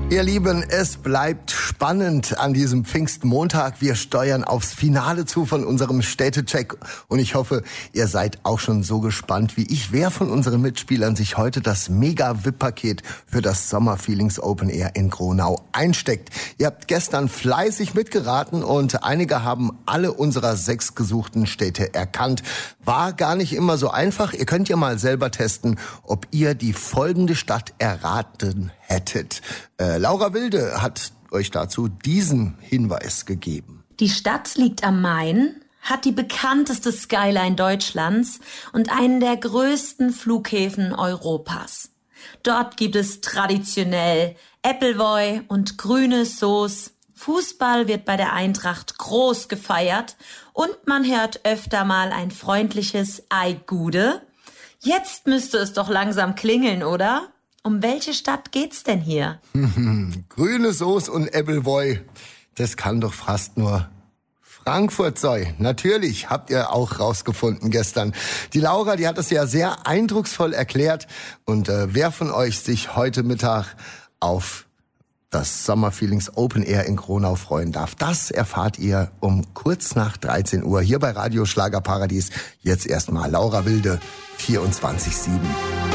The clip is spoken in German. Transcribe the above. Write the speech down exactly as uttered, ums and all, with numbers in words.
Ihr Lieben, es bleibt spannend an diesem Pfingstmontag. Wir steuern aufs Finale zu von unserem Städtecheck und ich hoffe, ihr seid auch schon so gespannt wie ich, wer von unseren Mitspielern sich heute das Mega-V I P-Paket für das Sommerfeelings Open Air in Gronau einsteckt. Ihr habt gestern fleißig mitgeraten und einige haben alle unserer sechs gesuchten Städte erkannt. War gar nicht immer so einfach. Ihr könnt ja mal selber testen, ob ihr die folgende Stadt erraten hättet. Äh, Laura Wilde hat euch dazu diesen Hinweis gegeben. Die Stadt liegt am Main, hat die bekannteste Skyline Deutschlands und einen der größten Flughäfen Europas. Dort gibt es traditionell Appleboy und grüne Sauce. Fußball wird bei der Eintracht groß gefeiert und man hört öfter mal ein freundliches Ei Gude. Jetzt müsste es doch langsam klingeln, oder? Um welche Stadt geht's denn hier? Grüne Soße und Appleboy, das kann doch fast nur Frankfurt sein. Natürlich, habt ihr auch rausgefunden gestern. Die Laura, die hat es ja sehr eindrucksvoll erklärt. Und äh, wer von euch sich heute Mittag auf das Sommerfeelings Open Air in Gronau freuen darf, das erfahrt ihr um kurz nach dreizehn Uhr hier bei Radio Schlagerparadies. Jetzt erstmal Laura Wilde, vierundzwanzig sieben.